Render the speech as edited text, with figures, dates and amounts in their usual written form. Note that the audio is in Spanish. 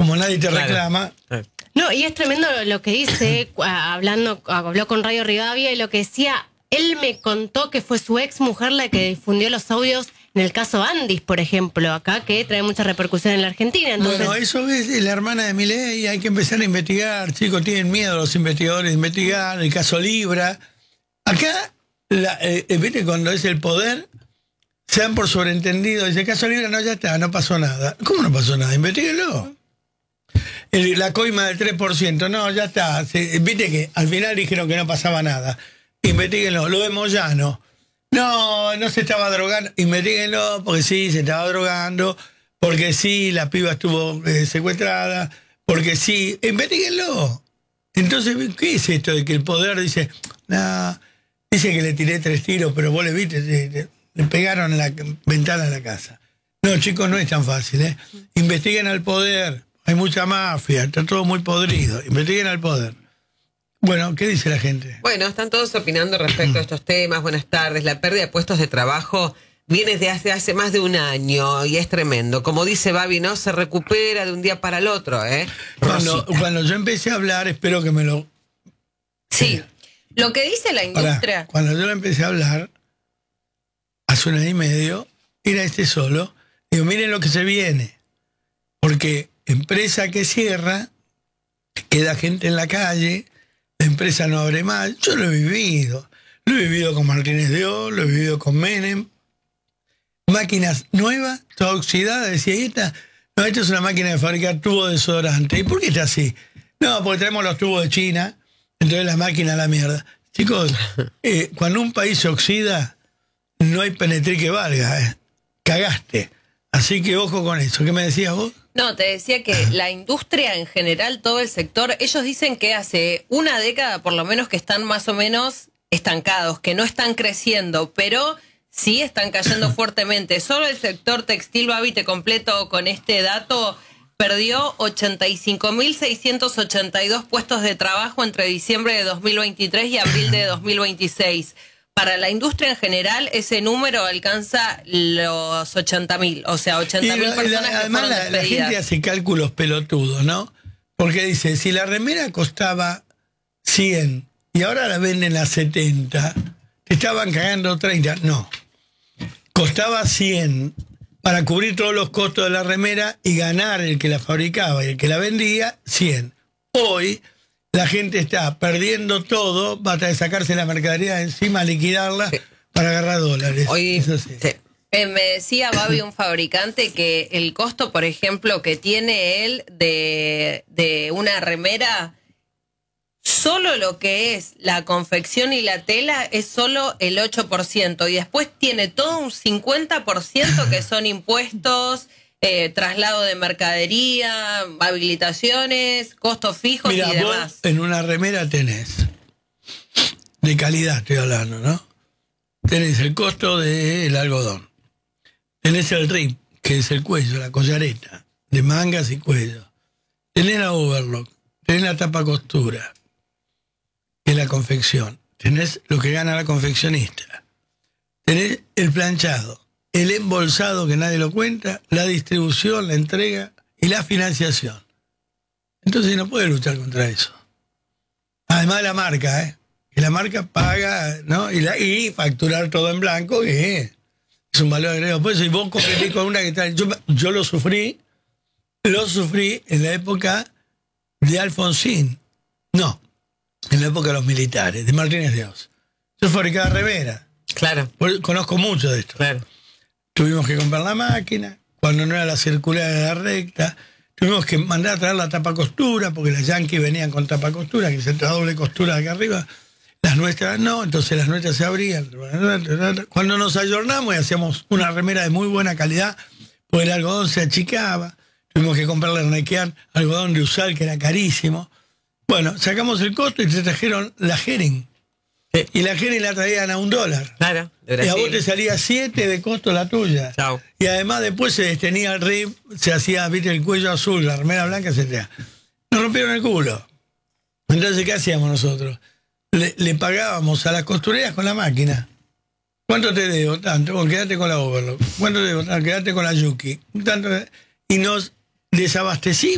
como nadie te reclama. No, y es tremendo lo que dice, habló con Radio Rivadavia y lo que decía, él me contó que fue su ex mujer la que difundió los audios en el caso Andis, por ejemplo, acá, que trae mucha repercusión en la Argentina. Entonces... Bueno, eso es la hermana de Milei, hay que empezar a investigar, chicos, tienen miedo los investigadores de investigar, el caso Libra. Acá, viste, cuando es el poder, se dan por sobreentendido, dice, el caso Libra, no, ya está, no pasó nada. ¿Cómo no pasó nada? Investíguenlo. La coima del 3%, no, ya está. Viste que al final dijeron que no pasaba nada. Investíguenlo. Lo de Moyano. No se estaba drogando. Investíguenlo, porque sí, se estaba drogando. Porque sí, la piba estuvo secuestrada. Porque sí, investíguenlo. Entonces, ¿qué es esto de que el poder dice, dice que le tiré 3 tiros, pero vos le viste, le pegaron en la ventana de la casa? No, chicos, no es tan fácil, ¿eh? Investiguen al poder. Hay mucha mafia, está todo muy podrido. Investiguen al poder. Bueno, ¿qué dice la gente? Bueno, están todos opinando respecto a estos temas. Buenas tardes. La pérdida de puestos de trabajo viene desde hace más de un año y es tremendo. Como dice Babi, no se recupera de un día para el otro, ¿eh? Cuando yo empecé a hablar, espero que me lo... Sí, lo que dice la industria... Cuando yo lo empecé a hablar, hace 1 año y medio, era solo, digo, miren lo que se viene. Porque empresa que cierra, queda gente en la calle, la empresa no abre más. Yo lo he vivido con Martínez de O, lo he vivido con Menem. Máquinas nuevas, toda oxidada, decía, esta es una máquina de fabricar tubos de desodorante. ¿Y por qué está así? No, porque traemos los tubos de China, entonces la máquina a la mierda. Chicos, cuando un país se oxida, no hay penetrí que valga, cagaste. Así que ojo con eso. ¿Qué me decías vos? No, te decía que la industria en general, todo el sector, ellos dicen que hace 1 década por lo menos que están más o menos estancados, que no están creciendo, pero sí están cayendo fuertemente. Solo el sector textil, Babi, te completo con este dato, perdió 85.682 puestos de trabajo entre diciembre de 2023 y abril de 2026. Para la industria en general, ese número alcanza los 80.000, o sea, 80.000 personas que fueron despedidas. La gente hace cálculos pelotudos, ¿no? Porque dice, si la remera costaba 100 y ahora la venden a 70, te estaban cagando 30. No, costaba 100 para cubrir todos los costos de la remera y ganar el que la fabricaba y el que la vendía, 100. Hoy... la gente está perdiendo todo, basta de sacarse la mercadería de encima, liquidarla para agarrar dólares. Hoy, eso sí. Me decía Babi, un fabricante, que el costo, por ejemplo, que tiene él de una remera, solo lo que es la confección y la tela es solo el 8%. Y después tiene todo un 50% que son impuestos... traslado de mercadería, habilitaciones, costos fijos. Mirá, y demás. Vos en una remera tenés, de calidad estoy hablando, ¿no? Tenés el costo del algodón, tenés el rip, que es el cuello, la collareta, de mangas y cuello, tenés la overlock, tenés la tapa costura, que es la confección, tenés lo que gana la confeccionista, tenés el planchado, el embolsado, que nadie lo cuenta, la distribución, la entrega y la financiación. Entonces no puede luchar contra eso. Además la marca, que la marca paga, ¿no? Y facturar todo en blanco, que es un valor agregado. Por eso, y vos competís con una que está... Yo lo sufrí en la época de Alfonsín. No, en la época de los militares, de Martínez de Oz. Yo fabricaba remera. Claro. Conozco mucho de esto. Claro. Tuvimos que comprar la máquina, cuando no era la circular, era la recta. Tuvimos que mandar a traer la tapa costura, porque las Yankees venían con tapa costura, que es la doble costura de acá arriba. Las nuestras no, entonces las nuestras se abrían. Cuando nos ayornamos y hacíamos una remera de muy buena calidad, pues el algodón se achicaba. Tuvimos que comprarle al Nequean algodón de Usal, que era carísimo. Bueno, sacamos el costo y se trajeron la Hering. Sí. Y la Hering la traían a $1. Claro. Y a vos te salía 7 de costo la tuya. Chao. Y además después se destenía el rib, se hacía, viste, el cuello azul, la remera blanca se te... Nos rompieron el culo. Entonces, ¿qué hacíamos nosotros? Le pagábamos a las costureras con la máquina. ¿Cuánto te debo? Tanto. Bueno, quédate con la Overlock. ¿Cuánto te debo? Quédate con la Yuki. Tanto. Y nos desabastecimos.